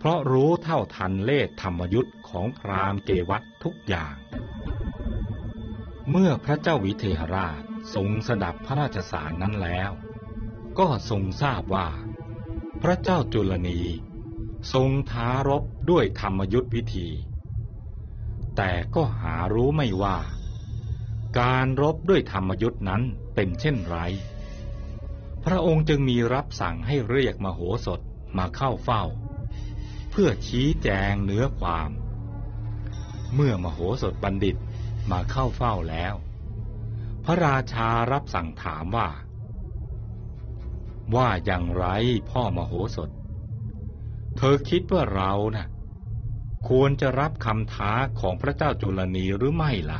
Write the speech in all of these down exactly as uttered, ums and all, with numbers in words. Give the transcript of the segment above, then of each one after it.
ราะรู้เท่าทันเล่ห์ธรรมยุทธ์ของพราหมณ์เกวัฏทุกอย่างเมื่อพระเจ้าวิเทหราชทรงสดับพระราชสารนั้นแล้วก็ทรงทราบว่าพระเจ้าจุลนีทรงท้ารบด้วยธรรมยุทธวิธีแต่ก็หารู้ไม่ว่าการรบด้วยธรรมยุทธนั้นเป็นเช่นไรพระองค์จึงมีรับสั่งให้เรียกมโหสถมาเข้าเฝ้าเพื่อชี้แจงเนื้อความเมื่อมโหสถบัณฑิตมาเข้าเฝ้าแล้วพระราชารับสั่งถามว่าว่าอย่างไรพ่อมโหสถเธอคิดว่าเรานะ่ะควรจะรับคำท้าของพระเจ้าจุลนีหรือไม่ล่ะ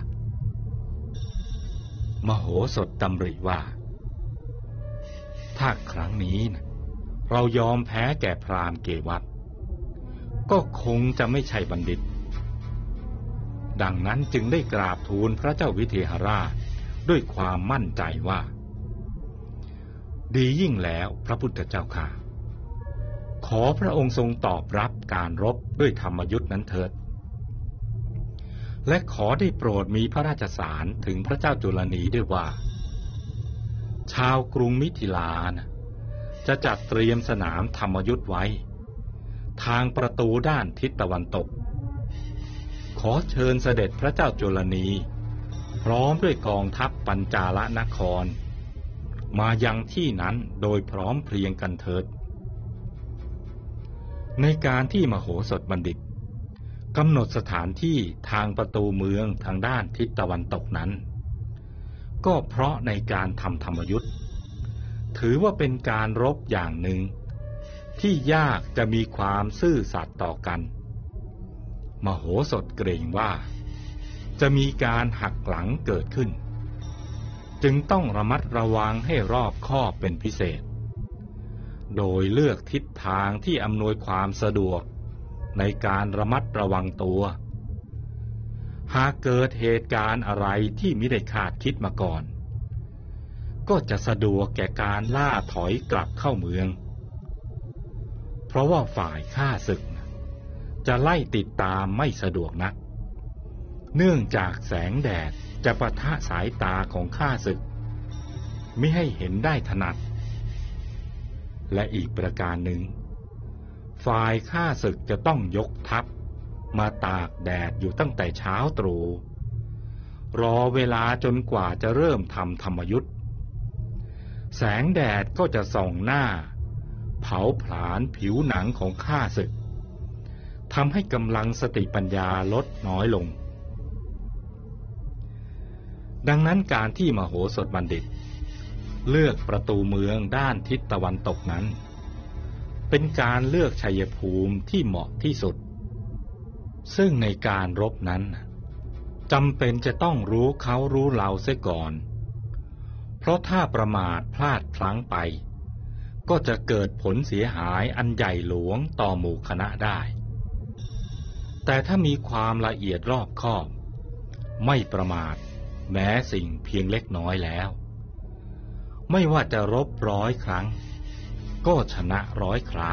มโหสถดำริว่าถ้าครั้งนี้นะเรายอมแพ้แก่พราหมณ์เกวัฏก็คงจะไม่ใช่บัณฑิตดังนั้นจึงได้กราบทูลพระเจ้าวิเทหราชด้วยความมั่นใจว่าดียิ่งแล้วพระพุทธเจ้าข้าขอพระองค์ทรงตอบรับการรบด้วยธรรมยุทธ์นั้นเถิดและขอได้โปรดมีพระราชสารถึงพระเจ้าจุลนีด้วยว่าชาวกรุงมิถิลานะจะจัดเตรียมสนามธรรมยุทธ์ไว้ทางประตูด้านทิศตะวันตกขอเชิญเสด็จพระเจ้าจุลนีพร้อมด้วยกองทัพปัญจาลนครมายังที่นั้นโดยพร้อมเพรียงกันเถิดในการที่มโหสถบัณฑิตกำหนดสถานที่ทางประตูเมืองทางด้านทิศตะวันตกนั้นก็เพราะในการทำธรรมยุทธ์ถือว่าเป็นการรบอย่างหนึ่งที่ยากจะมีความซื่อสัตย์ต่อกันมโหสถเกรงว่าจะมีการหักหลังเกิดขึ้นจึงต้องระมัดระวังให้รอบคอบเป็นพิเศษโดยเลือกทิศทางที่อำนวยความสะดวกในการระมัดระวังตัวหากเกิดเหตุการณ์อะไรที่มิได้คาดคิดมาก่อนก็จะสะดวกแก่การล่าถอยกลับเข้าเมืองเพราะว่าฝ่ายข้าศึกจะไล่ติดตามไม่สะดวกนักเนื่องจากแสงแดดจะปะทะสายตาของข้าศึกมิให้เห็นได้ถนัดและอีกประการหนึ่งฝ่ายข้าศึกจะต้องยกทัพมาตากแดดอยู่ตั้งแต่เช้าตรู่รอเวลาจนกว่าจะเริ่มทำธรรมยุทธ์แสงแดดก็จะส่องหน้าเผาผลาญผิวหนังของข้าศึกทำให้กำลังสติปัญญาลดน้อยลงดังนั้นการที่มโหสถบัณฑิตเลือกประตูเมืองด้านทิศตะวันตกนั้นเป็นการเลือกชัยภูมิที่เหมาะที่สุดซึ่งในการรบนั้นจำเป็นจะต้องรู้เขารู้เราเสียก่อนเพราะถ้าประมาทพลาดพลั้งไปก็จะเกิดผลเสียหายอันใหญ่หลวงต่อหมู่คณะได้แต่ถ้ามีความละเอียดรอบคอบไม่ประมาทแม้สิ่งเพียงเล็กน้อยแล้วไม่ว่าจะรบร้อยครั้งก็ชนะร้อยครา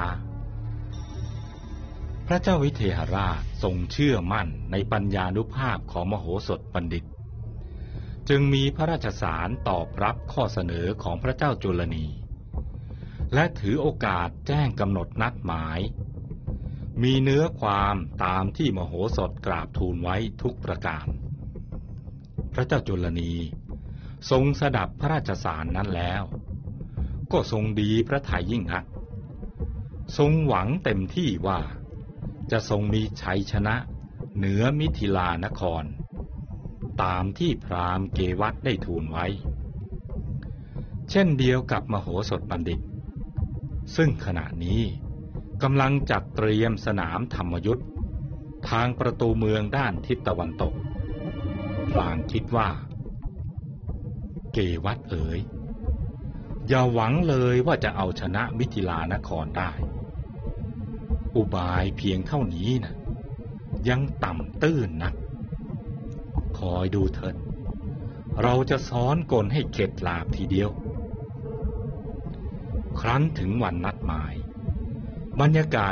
พระเจ้าวิเทหราชทรงเชื่อมั่นในปัญญานุภาพของมโหสถบัณฑิตจึงมีพระราชสารตอบรับข้อเสนอของพระเจ้าจุลนีและถือโอกาสแจ้งกำหนดนัดหมายมีเนื้อความตามที่มโหสถกราบทูลไว้ทุกประการพระเจ้าจุลนีทรงสดับพระราชสารนั้นแล้วก็ทรงดีพระทัยยิ่งนักทรงหวังเต็มที่ว่าจะทรงมีชัยชนะเหนือมิถิลานครตามที่พราหมณ์เกวัฏได้ทูลไว้เช่นเดียวกับมโหสถบัณฑิตซึ่งขณะนี้กำลังจัดเตรียมสนามธรรมยุทธ์ทางประตูเมืองด้านทิศตะวันตกพลางคิดว่าเกวัฏเอ๋ยอย่าหวังเลยว่าจะเอาชนะมิถิลานครได้อุบายเพียงเท่านี้นะยังต่ำตื้นนักคอยดูเถิดเราจะซ้อนกลให้เข็ดหลาบทีเดียวครั้นถึงวันนัดหมายบรรยากาศ